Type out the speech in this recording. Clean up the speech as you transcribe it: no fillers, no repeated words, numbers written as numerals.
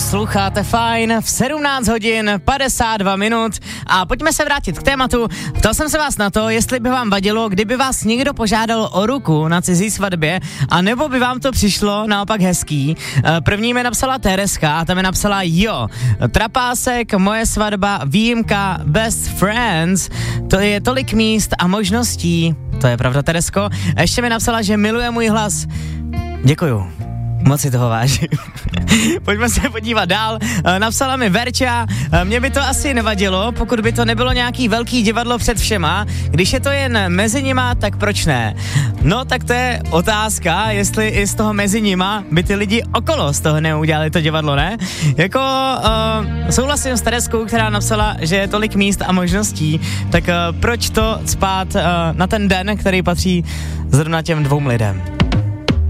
Posloucháte Fajn v 17 hodin 52 minut a pojďme se vrátit k tématu. Ptal jsem se vás na to, jestli by vám vadilo, kdyby vás někdo požádal o ruku na cizí svatbě, a nebo by vám to přišlo naopak hezký. První mi napsala Tereska a tam mi napsala jo, trapásek, moje svatba, výjimka, best friends, to je tolik míst a možností. To je pravda, Teresko. Ještě mi napsala, že miluje můj hlas. Děkuju. Moc si toho vážím. Pojďme se podívat dál. Napsala mi Verča, mně by to asi nevadilo, pokud by to nebylo nějaký velký divadlo před všema. Když je to jen mezi nima, tak proč ne? No, tak to je otázka, jestli i z toho mezi nima by ty lidi okolo z toho neudělali to divadlo, ne? Jako souhlasím s Tereskou, která napsala, že je tolik míst a možností, tak proč to cpát na ten den, který patří zrovna těm dvou lidem?